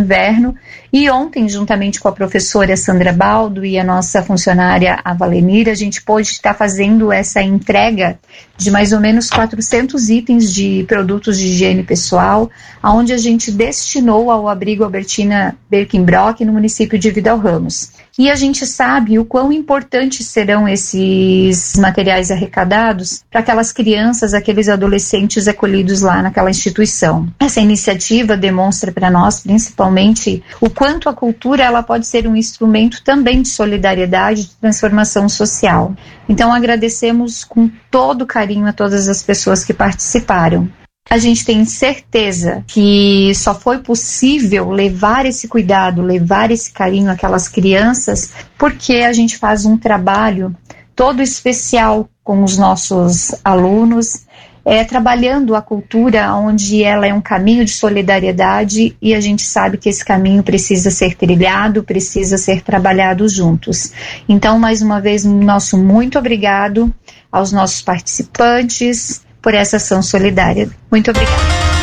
inverno. E ontem, juntamente com a professora Sandra Baldo e a nossa funcionária, a Valenira, a gente pôde estar fazendo essa entrega de mais ou menos 400 itens de produtos de higiene pessoal, onde a gente destinou ao abrigo Albertina Birkenbrock, no município de Vidal Ramos. E a gente sabe o quão importantes serão esses materiais arrecadados para aquelas crianças, aqueles adolescentes acolhidos lá naquela instituição. Essa iniciativa demonstra para nós, principalmente, o quanto a cultura ela pode ser um instrumento também de solidariedade, de transformação social. Então, agradecemos com todo carinho a todas as pessoas que participaram. A gente tem certeza que só foi possível levar esse cuidado, levar esse carinho àquelas crianças, porque a gente faz um trabalho todo especial com os nossos alunos, trabalhando a cultura onde ela é um caminho de solidariedade e a gente sabe que esse caminho precisa ser trilhado, precisa ser trabalhado juntos. Então, mais uma vez, nosso muito obrigado aos nossos participantes por essa ação solidária. Muito obrigada.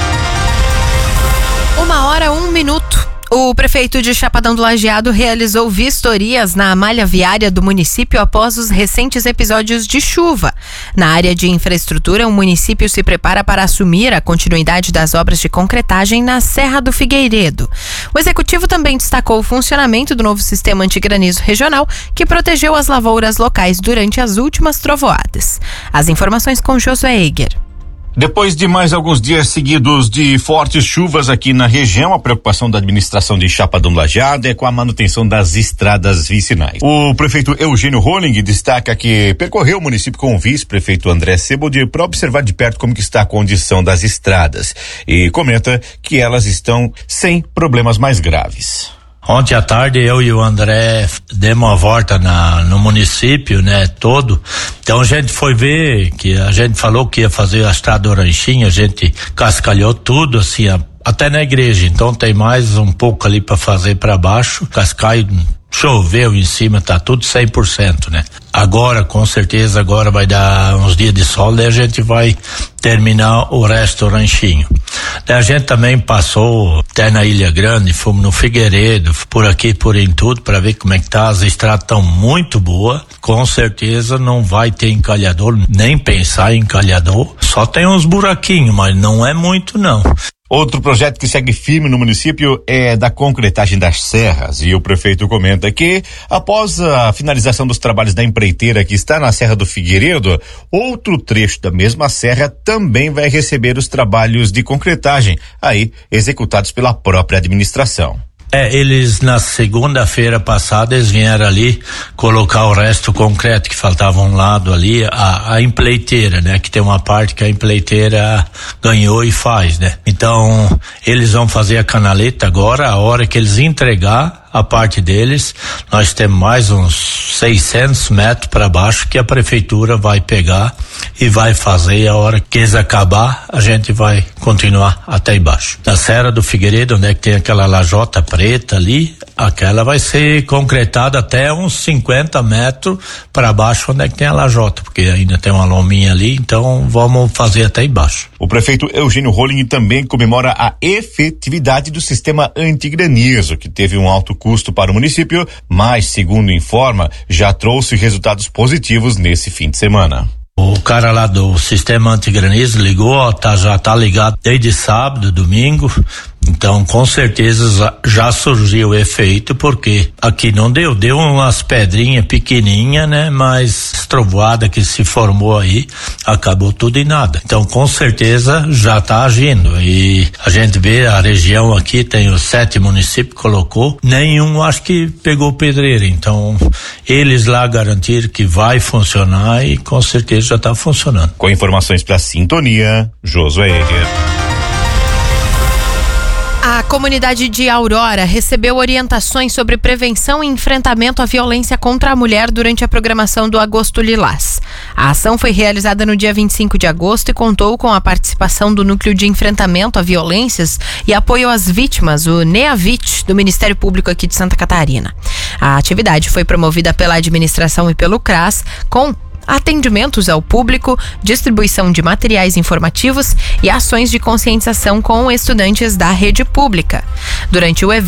1h01. O prefeito de Chapadão do Lajeado realizou vistorias na malha viária do município após os recentes episódios de chuva. Na área de infraestrutura, o município se prepara para assumir a continuidade das obras de concretagem na Serra do Figueiredo. O executivo também destacou o funcionamento do novo sistema antigranizo regional, que protegeu as lavouras locais durante as últimas trovoadas. As informações com Josué Eiger. Depois de mais alguns dias seguidos de fortes chuvas aqui na região, a preocupação da administração de Chapadão do Lajeado é com a manutenção das estradas vicinais. O prefeito Eugênio Rolling destaca que percorreu o município com o vice-prefeito André Sebold para observar de perto como que está a condição das estradas e comenta que elas estão sem problemas mais graves. Ontem à tarde eu e o André demos uma volta no município, né, todo. Então a gente foi ver que a gente falou que ia fazer a estrada do Ranchinho, a gente cascalhou tudo assim, até na igreja. Então tem mais um pouco ali para fazer para baixo, cascalho. Choveu em cima, tá tudo 100%, né? Agora, com certeza, agora vai dar uns dias de sol, daí a gente vai terminar o resto do ranchinho. Daí a gente também passou até na Ilha Grande, fomos no Figueiredo, por aqui, por em tudo, para ver como é que tá. As estradas estão muito boas, com certeza não vai ter encalhador, nem pensar em encalhador. Só tem uns buraquinhos, mas não é muito não. Outro projeto que segue firme no município é da concretagem das serras, e o prefeito comenta que, após a finalização dos trabalhos da empreiteira que está na Serra do Figueiredo, outro trecho da mesma serra também vai receber os trabalhos de concretagem, aí executados pela própria administração. Eles na segunda-feira passada eles vieram ali colocar o resto concreto que faltava um lado ali, a empleiteira, né? Que tem uma parte que a empleiteira ganhou e faz, né? Então, eles vão fazer a canaleta agora, a hora que eles entregar a parte deles, nós temos mais uns 600 metros para baixo que a prefeitura vai pegar e vai fazer. A hora que eles acabar, a gente vai continuar até embaixo. Na Serra do Figueiredo, onde é que tem aquela lajota preta ali, aquela vai ser concretada até uns 50 metros para baixo, onde é que tem a lajota, porque ainda tem uma lominha ali, então vamos fazer até embaixo. O prefeito Eugênio Rolling também comemora a efetividade do sistema antigranizo, que teve um alto custo para o município, mas, segundo informa, já trouxe resultados positivos nesse fim de semana. O cara lá do sistema antigranizo ligou, já tá ligado desde sábado, domingo, então com certeza já surgiu o efeito, porque aqui não deu umas pedrinhas pequenininhas, né, mas trovoada que se formou aí, acabou tudo em nada. Então com certeza já tá agindo, e a gente vê a região aqui, tem os 7 municípios que colocou, nenhum acho que pegou pedreira, então eles lá garantiram que vai funcionar e com certeza já está funcionando. Com informações para Sintonia, Josué Eiger. A comunidade de Aurora recebeu orientações sobre prevenção e enfrentamento à violência contra a mulher durante a programação do Agosto Lilás. A ação foi realizada no dia 25 de agosto e contou com a participação do Núcleo de Enfrentamento a Violências e Apoio às Vítimas, o NEAVIT, do Ministério Público aqui de Santa Catarina. A atividade foi promovida pela administração e pelo CRAS, com atendimentos ao público, distribuição de materiais informativos e ações de conscientização com estudantes da rede pública. Durante o evento,